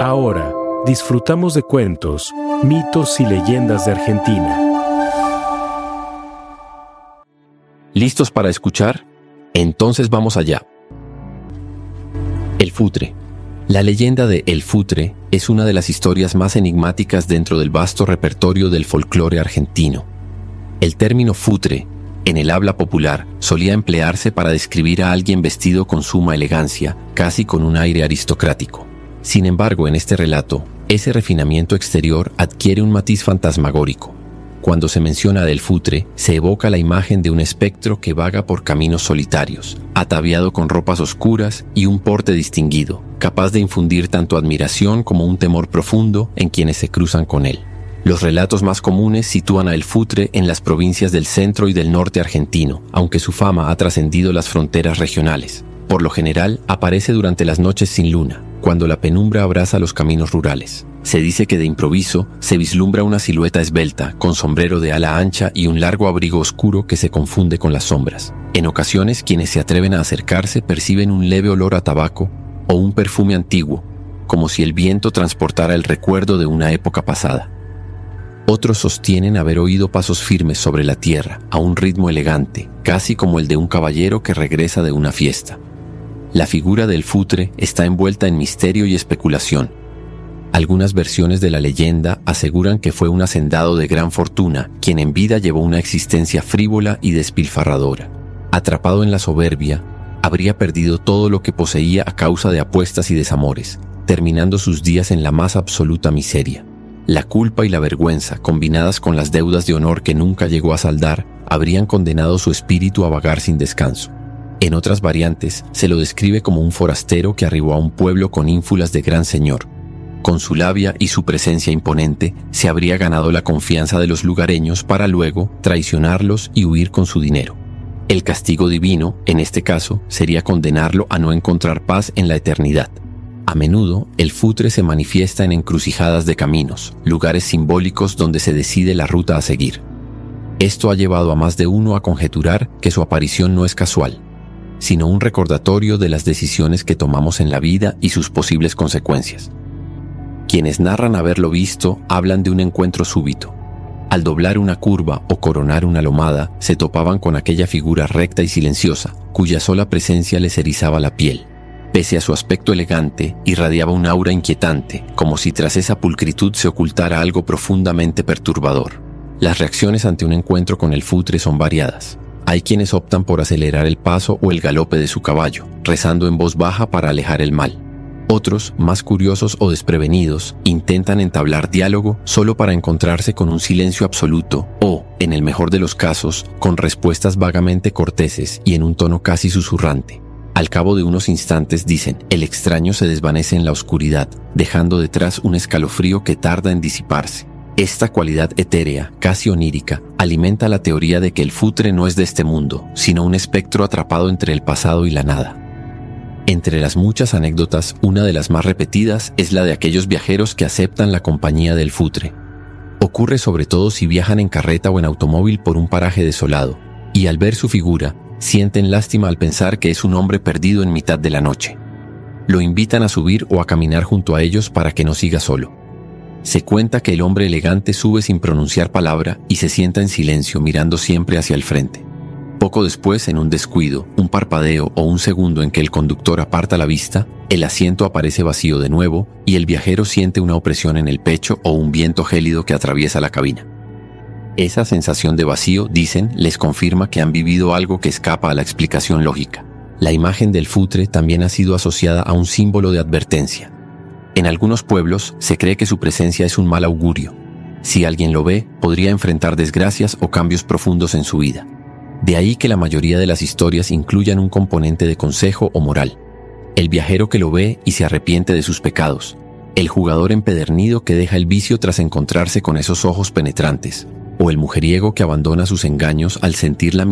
Ahora, disfrutamos de cuentos, mitos y leyendas de Argentina. ¿Listos para escuchar? Entonces vamos allá. El Futre. La leyenda de El Futre es una de las historias más enigmáticas dentro del vasto repertorio del folclore argentino. El término futre, en el habla popular, solía emplearse para describir a alguien vestido con suma elegancia, casi con un aire aristocrático. Sin embargo, en este relato, ese refinamiento exterior adquiere un matiz fantasmagórico. Cuando se menciona del futre, se evoca la imagen de un espectro que vaga por caminos solitarios, ataviado con ropas oscuras y un porte distinguido, capaz de infundir tanto admiración como un temor profundo en quienes se cruzan con él. Los relatos más comunes sitúan a El Futre en las provincias del centro y del norte argentino, aunque su fama ha trascendido las fronteras regionales. Por lo general, aparece durante las noches sin luna, cuando la penumbra abraza los caminos rurales. Se dice que de improviso se vislumbra una silueta esbelta, con sombrero de ala ancha y un largo abrigo oscuro que se confunde con las sombras. En ocasiones, quienes se atreven a acercarse perciben un leve olor a tabaco o un perfume antiguo, como si el viento transportara el recuerdo de una época pasada. Otros sostienen haber oído pasos firmes sobre la tierra, a un ritmo elegante, casi como el de un caballero que regresa de una fiesta. La figura del futre está envuelta en misterio y especulación. Algunas versiones de la leyenda aseguran que fue un hacendado de gran fortuna quien en vida llevó una existencia frívola y despilfarradora. Atrapado en la soberbia, habría perdido todo lo que poseía a causa de apuestas y desamores, terminando sus días en la más absoluta miseria. La culpa y la vergüenza, combinadas con las deudas de honor que nunca llegó a saldar, habrían condenado su espíritu a vagar sin descanso. En otras variantes, se lo describe como un forastero que arribó a un pueblo con ínfulas de gran señor. Con su labia y su presencia imponente, se habría ganado la confianza de los lugareños para luego traicionarlos y huir con su dinero. El castigo divino, en este caso, sería condenarlo a no encontrar paz en la eternidad. A menudo, el futre se manifiesta en encrucijadas de caminos, lugares simbólicos donde se decide la ruta a seguir. Esto ha llevado a más de uno a conjeturar que su aparición no es casual, sino un recordatorio de las decisiones que tomamos en la vida y sus posibles consecuencias. Quienes narran haberlo visto hablan de un encuentro súbito. Al doblar una curva o coronar una lomada, se topaban con aquella figura recta y silenciosa, cuya sola presencia les erizaba la piel. Pese a su aspecto elegante, irradiaba un aura inquietante, como si tras esa pulcritud se ocultara algo profundamente perturbador. Las reacciones ante un encuentro con el futre son variadas. Hay quienes optan por acelerar el paso o el galope de su caballo, rezando en voz baja para alejar el mal. Otros, más curiosos o desprevenidos, intentan entablar diálogo solo para encontrarse con un silencio absoluto o, en el mejor de los casos, con respuestas vagamente corteses y en un tono casi susurrante. Al cabo de unos instantes, dicen, el extraño se desvanece en la oscuridad, dejando detrás un escalofrío que tarda en disiparse. Esta cualidad etérea, casi onírica, alimenta la teoría de que el futre no es de este mundo, sino un espectro atrapado entre el pasado y la nada. Entre las muchas anécdotas, una de las más repetidas es la de aquellos viajeros que aceptan la compañía del futre. Ocurre sobre todo si viajan en carreta o en automóvil por un paraje desolado, y al ver su figura, sienten lástima al pensar que es un hombre perdido en mitad de la noche. Lo invitan a subir o a caminar junto a ellos para que no siga solo. Se cuenta que el hombre elegante sube sin pronunciar palabra y se sienta en silencio mirando siempre hacia el frente. Poco después, en un descuido, un parpadeo o un segundo en que el conductor aparta la vista, el asiento aparece vacío de nuevo y el viajero siente una opresión en el pecho o un viento gélido que atraviesa la cabina. Esa sensación de vacío, dicen, les confirma que han vivido algo que escapa a la explicación lógica. La imagen del futre también ha sido asociada a un símbolo de advertencia. En algunos pueblos se cree que su presencia es un mal augurio. Si alguien lo ve, podría enfrentar desgracias o cambios profundos en su vida. De ahí que la mayoría de las historias incluyan un componente de consejo o moral. El viajero que lo ve y se arrepiente de sus pecados. El jugador empedernido que deja el vicio tras encontrarse con esos ojos penetrantes. O el mujeriego que abandona sus engaños al sentir la